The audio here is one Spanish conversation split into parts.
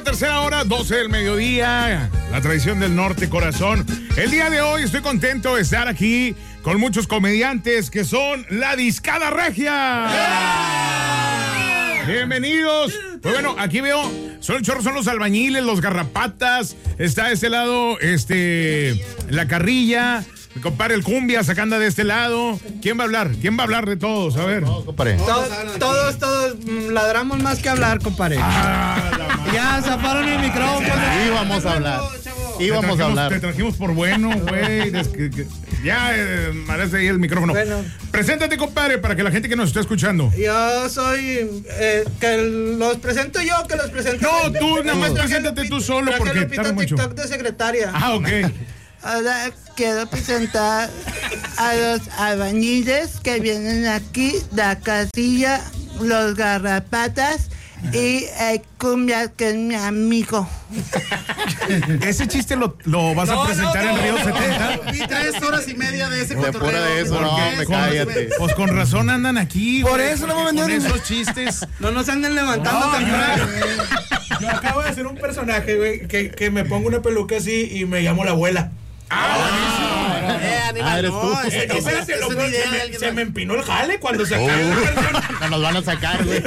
tercera hora, 12 del mediodía. La tradición del norte, corazón. El día de hoy estoy contento de estar aquí con muchos comediantes que son la Discada Regia. Bienvenidos. Pues bueno, aquí veo, son los albañiles, los garrapatas. Está de este lado, la carrilla. Mi compadre el cumbia sacando de este lado. ¿Quién va a hablar? ¿Quién va a hablar de todos? A ver. No, compadre. Todos ladramos más que hablar, compadre. Ya zafaron el micrófono. Íbamos a hablar. Íbamos a hablar. Te trajimos por bueno, güey. Ya, parece ahí el micrófono. Bueno. Preséntate, compadre, para que la gente que nos está escuchando. Yo soy. Que los presento yo, que los presento. No, tú nada más preséntate tú solo porque tarda mucho. TikTok de secretaria. Ah, ok. Ahora quiero presentar a los albañiles que vienen aquí, la casilla, los garrapatas y el cumbia, que es mi amigo. Ese chiste lo vas a presentar en Río 70. Vi 3 horas y media de ese cotorreo. Fuera de eso, no, me cállate. Pues con razón andan aquí. Por güey, eso no me con vendieron. esos chistes. No nos anden levantando temprano. Yo acabo de hacer un personaje, güey, que me pongo una peluca así y me llamo la abuela. Animal, eres no, tú. Espérate, es loco, una idea de alguien se más. me empinó el jale cuando se acabó. No nos van a sacar, güey.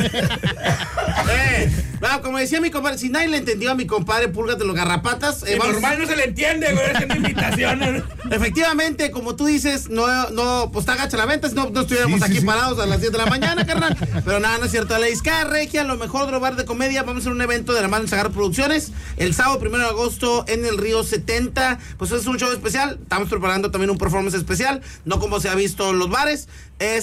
Bueno, como decía mi compadre, si nadie le entendió a mi compadre Pulgas de los Garrapatas, Normal no se le entiende, güey, es una invitación. efectivamente, como tú dices, no, pues está gacha la venta, si no estuviéramos Sí, aquí sí. parados a las 10 de la mañana, carnal. Pero nada, no es cierto. La Discada Regia, lo mejor de los bares de comedia, vamos a hacer un evento de la mano de Sagar Producciones, el sábado 1 de agosto en el Río 70, pues es un show especial, estamos preparando también un performance especial, no como se ha visto en los bares,